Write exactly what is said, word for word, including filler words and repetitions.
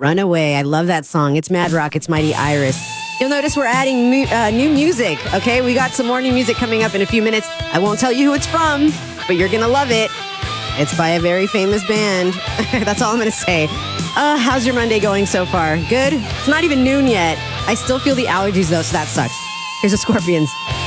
Runaway. I love that song. It's Mad Rock. It's Mighty Iris. You'll notice we're adding mu- uh, new music, okay? We got some more new music coming up in a few minutes. I won't tell you who it's from, but you're going to love it. It's by a very famous band. That's all I'm going to say. Uh, how's your Monday going so far? Good? It's not even noon yet. I still feel the allergies, though, so that sucks. Here's the Scorpions.